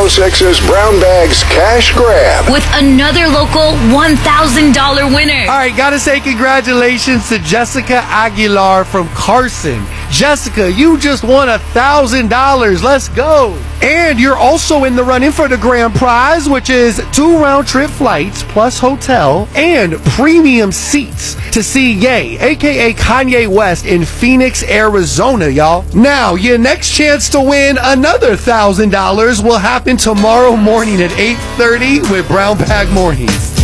106's Brown Bags Cash Grab. With another local $1,000 winner. All right, gotta say congratulations to Jessica Aguilar from Carson. Jessica, you just won $1,000. Let's go. And you're also in the running for the grand prize, which is 2 round-trip flights plus hotel and premium seats to see Ye, a.k.a. Kanye West, in Phoenix, Arizona, y'all. Now, your next chance to win another $1,000 will happen tomorrow morning at 8:30 with Brown Bag Mornings.